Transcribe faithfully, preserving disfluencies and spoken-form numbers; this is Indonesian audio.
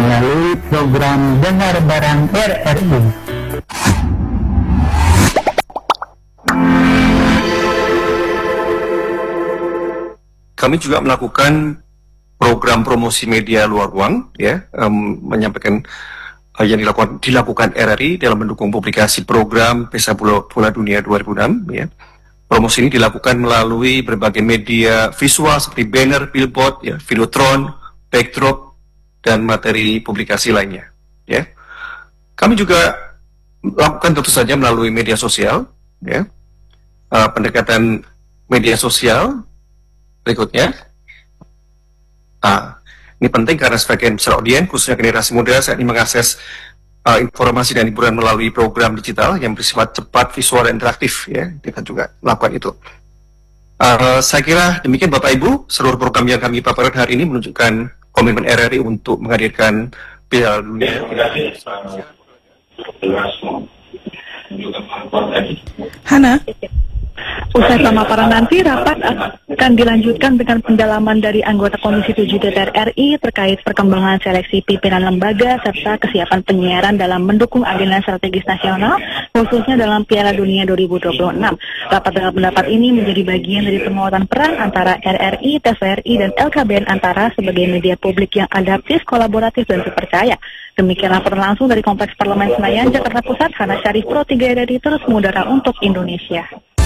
melalui program Dengar Bareng R R I. Kami juga melakukan program promosi media luar ruang, ya, um, menyampaikan uh, yang dilakukan dilakukan R R I dalam mendukung publikasi program Pesta Bola, Bola Dunia dua ribu enam, ya. Promosi ini dilakukan melalui berbagai media visual seperti banner, billboard, ya, videotron, backdrop, dan materi publikasi lainnya. Ya, kami juga lakukan tentu saja melalui media sosial, ya, uh, pendekatan media sosial berikutnya. Nah, ini penting karena sebagian besar audiens, khususnya generasi muda, saat ini mengakses Uh, informasi dan hiburan melalui program digital yang bersifat cepat, visual, dan interaktif, ya. Kita juga melakukan itu. Uh, saya kira demikian Bapak Ibu, seluruh program yang kami paparkan hari ini menunjukkan komitmen R R I untuk menghadirkan Piala Dunia. Hana, usai pemaparan nanti, rapat akan dilanjutkan dengan pendalaman dari anggota Komisi tujuh D P R R I terkait perkembangan seleksi pimpinan lembaga serta kesiapan penyiaran dalam mendukung agenda strategis nasional, khususnya dalam Piala Dunia dua ribu dua puluh enam. Rapat dengan pendapat ini menjadi bagian dari penguatan peran antara R R I, T V R I, dan L K B N Antara sebagai media publik yang adaptif, kolaboratif, dan terpercaya. Demikian laporan langsung dari Kompleks Parlemen Senayan, Jakarta Pusat, Hana Syarif, Pro tiga R R I, terus mengudara untuk Indonesia.